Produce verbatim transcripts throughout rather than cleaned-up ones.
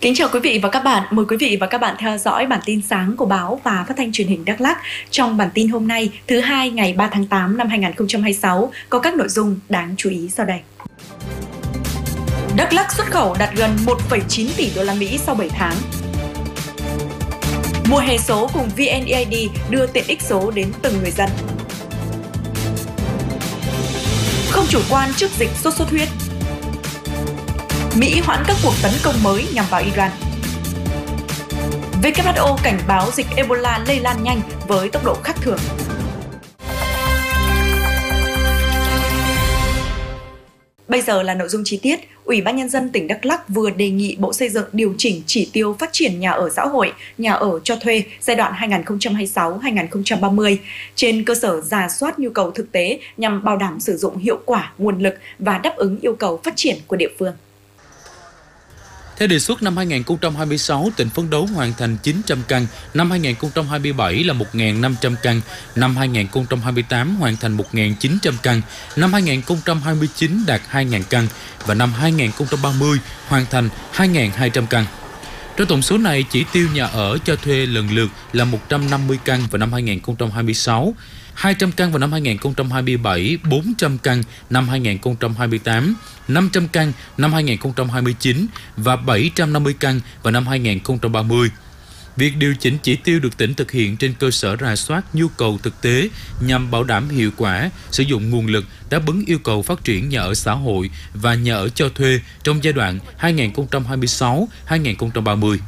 Kính chào quý vị và các bạn. Mời quý vị và các bạn theo dõi bản tin sáng của báo và phát thanh truyền hình Đắk Lắk. Trong bản tin hôm nay, thứ hai ngày ba tháng tám năm hai nghìn không trăm hai mươi sáu, có các nội dung đáng chú ý sau đây. Đắk Lắk xuất khẩu đạt gần một phẩy chín tỷ đô la Mỹ sau bảy tháng. Mùa hè số cùng vê en e i đê đưa tiện ích số đến từng người dân. Không chủ quan trước dịch sốt xuất huyết. Mỹ hoãn các cuộc tấn công mới nhằm vào Iran. vê kép hát o cảnh báo dịch Ebola lây lan nhanh với tốc độ khác thường. Bây giờ là nội dung chi tiết. Ủy ban Nhân dân tỉnh Đắk Lắk vừa đề nghị Bộ Xây dựng điều chỉnh chỉ tiêu phát triển nhà ở xã hội, nhà ở cho thuê giai đoạn hai nghìn không trăm hai mươi sáu đến hai nghìn không trăm ba mươi trên cơ sở rà soát nhu cầu thực tế nhằm bảo đảm sử dụng hiệu quả nguồn lực và đáp ứng yêu cầu phát triển của địa phương. Theo đề xuất, năm hai nghìn không trăm hai mươi sáu, tỉnh phấn đấu hoàn thành chín trăm căn, năm hai nghìn không trăm hai mươi bảy là một nghìn năm trăm căn, năm hai nghìn không trăm hai mươi tám hoàn thành một nghìn chín trăm căn, năm hai nghìn không trăm hai mươi chín đạt hai nghìn căn và năm hai nghìn không trăm ba mươi hoàn thành hai nghìn hai trăm căn. Trong tổng số này, chỉ tiêu nhà ở cho thuê lần lượt là một trăm năm mươi căn vào năm hai nghìn không trăm hai mươi sáu, hai trăm căn vào năm hai nghìn không trăm hai mươi bảy, bốn trăm căn năm hai nghìn không trăm hai mươi tám, năm trăm căn năm hai nghìn không trăm hai mươi chín và bảy trăm năm mươi căn vào năm hai nghìn không trăm ba mươi. Việc điều chỉnh chỉ tiêu được tỉnh thực hiện trên cơ sở rà soát nhu cầu thực tế nhằm bảo đảm hiệu quả sử dụng nguồn lực đáp ứng yêu cầu phát triển nhà ở xã hội và nhà ở cho thuê trong giai đoạn hai nghìn không trăm hai mươi sáu đến hai nghìn không trăm ba mươi.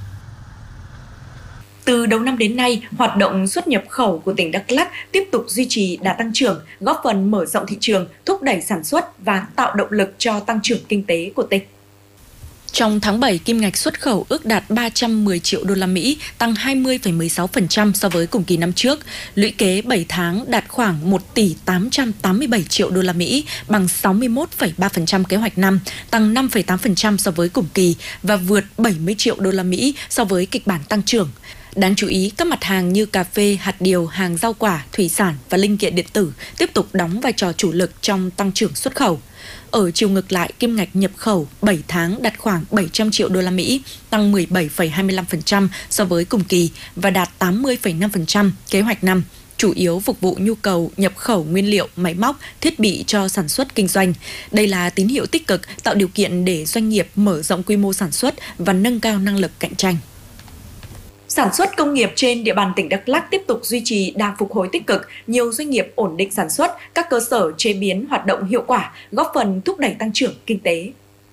Từ đầu năm đến nay, hoạt động xuất nhập khẩu của tỉnh Đắk Lắk tiếp tục duy trì đà tăng trưởng, góp phần mở rộng thị trường, thúc đẩy sản xuất và tạo động lực cho tăng trưởng kinh tế của tỉnh. Trong tháng bảy, kim ngạch xuất khẩu ước đạt ba trăm mười triệu đô la Mỹ, tăng hai mươi phẩy mười sáu phần trăm so với cùng kỳ năm trước. Lũy kế bảy tháng đạt khoảng một tỷ tám trăm tám mươi bảy triệu đô la Mỹ, bằng sáu mươi mốt phẩy ba phần trăm kế hoạch năm, tăng năm phẩy tám phần trăm so với cùng kỳ và vượt bảy mươi triệu đô la Mỹ so với kịch bản tăng trưởng. Đáng chú ý, các mặt hàng như cà phê, hạt điều, hàng rau quả, thủy sản và linh kiện điện tử tiếp tục đóng vai trò chủ lực trong tăng trưởng xuất khẩu. Ở chiều ngược lại, kim ngạch nhập khẩu bảy tháng đạt khoảng bảy trăm triệu đô la Mỹ, tăng mười bảy phẩy hai mươi lăm phần trăm so với cùng kỳ và đạt tám mươi phẩy năm phần trăm kế hoạch năm, chủ yếu phục vụ nhu cầu nhập khẩu nguyên liệu, máy móc, thiết bị cho sản xuất kinh doanh. Đây là tín hiệu tích cực, tạo điều kiện để doanh nghiệp mở rộng quy mô sản xuất và nâng cao năng lực cạnh tranh. Sản xuất công nghiệp trên địa bàn tỉnh Đắk Lắk tiếp tục duy trì đà phục hồi tích cực, nhiều doanh nghiệp ổn định sản xuất, các cơ sở chế biến hoạt động hiệu quả, góp phần thúc đẩy tăng trưởng kinh tế.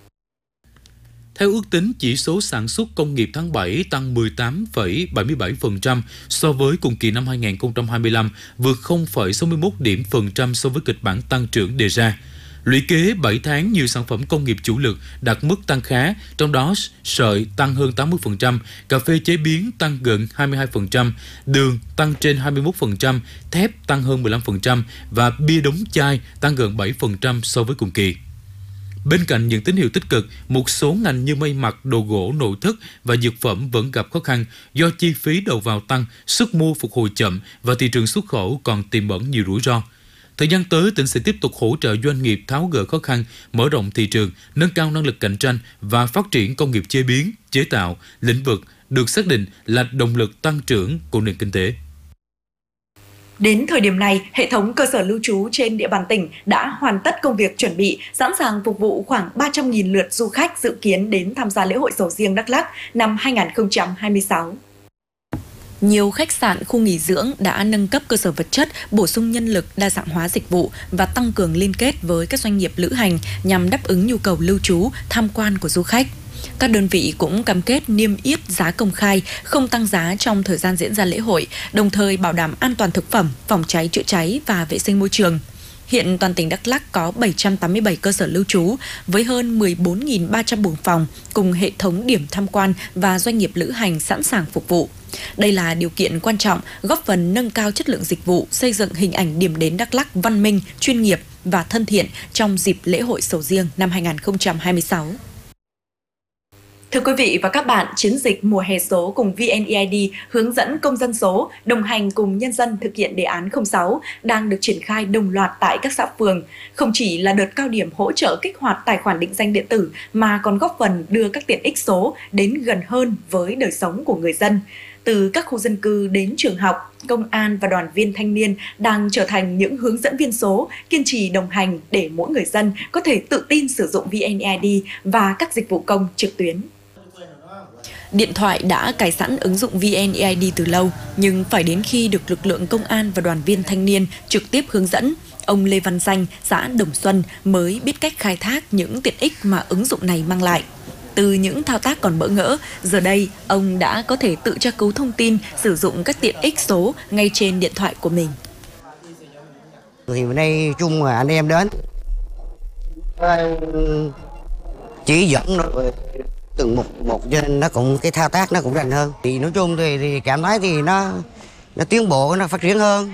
Theo ước tính, chỉ số sản xuất công nghiệp tháng bảy tăng mười tám phẩy bảy mươi bảy phần trăm so với cùng kỳ năm hai nghìn không trăm hai mươi lăm, vượt không phẩy sáu mươi mốt điểm phần trăm so với kịch bản tăng trưởng đề ra. Lũy kế bảy tháng, nhiều sản phẩm công nghiệp chủ lực đạt mức tăng khá, trong đó sợi tăng hơn tám mươi phần trăm, cà phê chế biến tăng gần hai mươi hai phần trăm, đường tăng trên hai mươi mốt phần trăm, thép tăng hơn mười lăm phần trăm và bia đóng chai tăng gần bảy phần trăm so với cùng kỳ. Bên cạnh những tín hiệu tích cực, một số ngành như may mặc, đồ gỗ, nội thất và dược phẩm vẫn gặp khó khăn do chi phí đầu vào tăng, sức mua phục hồi chậm và thị trường xuất khẩu còn tiềm ẩn nhiều rủi ro. Thời gian tới, tỉnh sẽ tiếp tục hỗ trợ doanh nghiệp tháo gỡ khó khăn, mở rộng thị trường, nâng cao năng lực cạnh tranh và phát triển công nghiệp chế biến, chế tạo, lĩnh vực được xác định là động lực tăng trưởng của nền kinh tế. Đến thời điểm này, hệ thống cơ sở lưu trú trên địa bàn tỉnh đã hoàn tất công việc chuẩn bị, sẵn sàng phục vụ khoảng ba trăm nghìn lượt du khách dự kiến đến tham gia lễ hội sầu riêng Đắk Lắk năm hai nghìn không trăm hai mươi sáu. Nhiều khách sạn, khu nghỉ dưỡng đã nâng cấp cơ sở vật chất, bổ sung nhân lực, đa dạng hóa dịch vụ và tăng cường liên kết với các doanh nghiệp lữ hành nhằm đáp ứng nhu cầu lưu trú, tham quan của du khách. Các đơn vị cũng cam kết niêm yết giá công khai, không tăng giá trong thời gian diễn ra lễ hội, đồng thời bảo đảm an toàn thực phẩm, phòng cháy chữa cháy và vệ sinh môi trường. Hiện toàn tỉnh Đắk Lắk có bảy trăm tám mươi bảy cơ sở lưu trú với hơn mười bốn nghìn ba trăm buồng phòng cùng hệ thống điểm tham quan và doanh nghiệp lữ hành sẵn sàng phục vụ. Đây là điều kiện quan trọng góp phần nâng cao chất lượng dịch vụ, xây dựng hình ảnh điểm đến Đắk Lắk văn minh, chuyên nghiệp và thân thiện trong dịp lễ hội sầu riêng năm hai nghìn không trăm hai mươi sáu. Thưa quý vị và các bạn, chiến dịch mùa hè số cùng vê en e i đê hướng dẫn công dân số đồng hành cùng nhân dân thực hiện đề án không sáu đang được triển khai đồng loạt tại các xã phường. Không chỉ là đợt cao điểm hỗ trợ kích hoạt tài khoản định danh điện tử mà còn góp phần đưa các tiện ích số đến gần hơn với đời sống của người dân. Từ các khu dân cư đến trường học, công an và đoàn viên thanh niên đang trở thành những hướng dẫn viên số, kiên trì đồng hành để mỗi người dân có thể tự tin sử dụng vê en e i đê và các dịch vụ công trực tuyến. Điện thoại đã cài sẵn ứng dụng vê en e i đê từ lâu, nhưng phải đến khi được lực lượng công an và đoàn viên thanh niên trực tiếp hướng dẫn, ông Lê Văn Danh, xã Đồng Xuân mới biết cách khai thác những tiện ích mà ứng dụng này mang lại. Từ những thao tác còn bỡ ngỡ, giờ đây ông đã có thể tự tra cứu thông tin, sử dụng các tiện ích số ngay trên điện thoại của mình. Thì bữa nay chung là anh em đến chỉ dẫn rồi từng một một cho nên nó cũng cái thao tác nó cũng nhanh hơn. Thì nói chung thì, thì cảm thấy thì nó nó tiến bộ, nó phát triển hơn.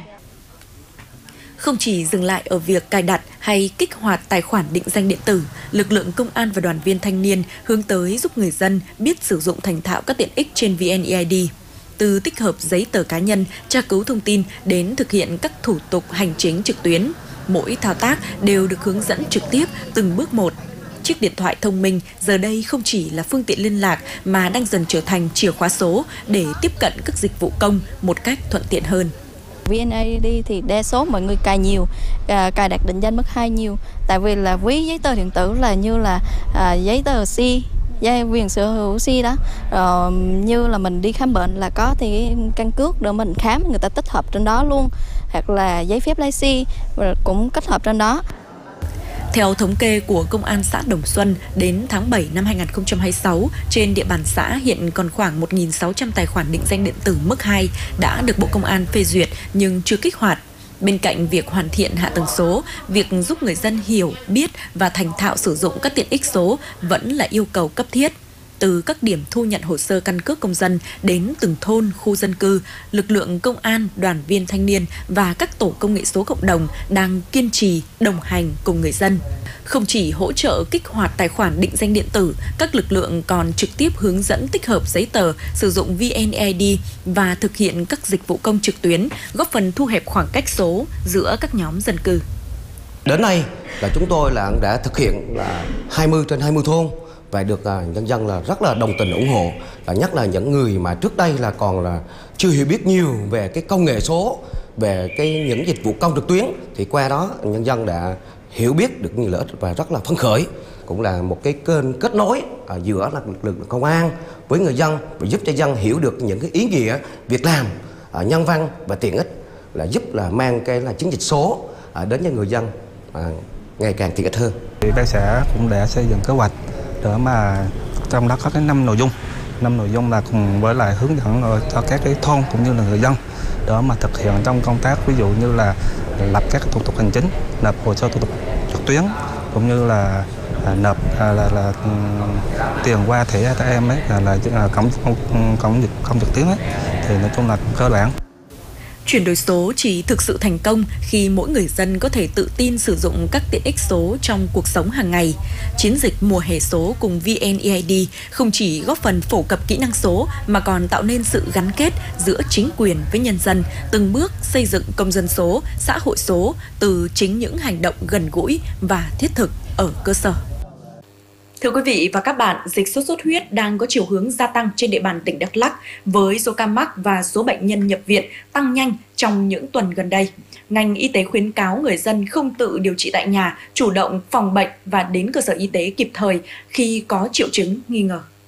Không chỉ dừng lại ở việc cài đặt hay kích hoạt tài khoản định danh điện tử, lực lượng công an và đoàn viên thanh niên hướng tới giúp người dân biết sử dụng thành thạo các tiện ích trên vê en e i đê. Từ tích hợp giấy tờ cá nhân, tra cứu thông tin đến thực hiện các thủ tục hành chính trực tuyến, mỗi thao tác đều được hướng dẫn trực tiếp từng bước một. Chiếc điện thoại thông minh giờ đây không chỉ là phương tiện liên lạc mà đang dần trở thành chìa khóa số để tiếp cận các dịch vụ công một cách thuận tiện hơn. vê en e i đê thì đa số mọi người cài nhiều, cài đặt định danh mức hai nhiều, tại vì là ví giấy tờ điện tử là như là à, giấy tờ xê, giấy quyền sở hữu xê đó, rồi như là mình đi khám bệnh là có thì căn cước để mình khám người ta tích hợp trên đó luôn, hoặc là giấy phép lái xe cũng kết hợp trên đó. Theo thống kê của Công an xã Đồng Xuân, đến tháng bảy năm hai nghìn không trăm hai mươi sáu, trên địa bàn xã hiện còn khoảng một nghìn sáu trăm tài khoản định danh điện tử mức hai đã được Bộ Công an phê duyệt nhưng chưa kích hoạt. Bên cạnh việc hoàn thiện hạ tầng số, việc giúp người dân hiểu, biết và thành thạo sử dụng các tiện ích số vẫn là yêu cầu cấp thiết. Từ các điểm thu nhận hồ sơ căn cước công dân đến từng thôn, khu dân cư, lực lượng công an, đoàn viên thanh niên và các tổ công nghệ số cộng đồng đang kiên trì đồng hành cùng người dân. Không chỉ hỗ trợ kích hoạt tài khoản định danh điện tử, các lực lượng còn trực tiếp hướng dẫn tích hợp giấy tờ, sử dụng vê en e i đê và thực hiện các dịch vụ công trực tuyến, góp phần thu hẹp khoảng cách số giữa các nhóm dân cư. Đến nay là chúng tôi là đã thực hiện là hai mươi trên hai mươi thôn và được uh, nhân dân là rất là đồng tình ủng hộ, là nhất là những người mà trước đây là còn là chưa hiểu biết nhiều về cái công nghệ số, về cái những dịch vụ công trực tuyến, thì qua đó nhân dân đã hiểu biết được nhiều lợi ích và rất là phấn khởi, cũng là một cái kênh kết nối uh, giữa lực lượng công an với người dân và giúp cho dân hiểu được những cái ý nghĩa việc làm uh, nhân văn và tiện ích, là giúp là mang cái là chiến dịch số uh, đến cho người dân uh, ngày càng tiện ích hơn. Ủy ban xã cũng đã xây dựng kế hoạch để mà trong đó có cái năm nội dung, năm nội dung là cùng với lại hướng dẫn cho các cái thôn cũng như là người dân để mà thực hiện trong công tác, ví dụ như là lập các thủ tục hành chính, nộp hồ sơ thủ tục trực tuyến, cũng như là nộp là, là, là tiền qua thẻ a tê em ấy, là, là, là cổng cổng dịch công trực tuyến ấy, thì nói chung là cơ bản. Chuyển đổi số chỉ thực sự thành công khi mỗi người dân có thể tự tin sử dụng các tiện ích số trong cuộc sống hàng ngày. Chiến dịch mùa hè số cùng vê en e i đê không chỉ góp phần phổ cập kỹ năng số mà còn tạo nên sự gắn kết giữa chính quyền với nhân dân, từng bước xây dựng công dân số, xã hội số từ chính những hành động gần gũi và thiết thực ở cơ sở. Thưa quý vị và các bạn, dịch sốt xuất huyết đang có chiều hướng gia tăng trên địa bàn tỉnh Đắk Lắk với số ca mắc và số bệnh nhân nhập viện tăng nhanh trong những tuần gần đây. Ngành y tế khuyến cáo người dân không tự điều trị tại nhà, chủ động phòng bệnh và đến cơ sở y tế kịp thời khi có triệu chứng nghi ngờ.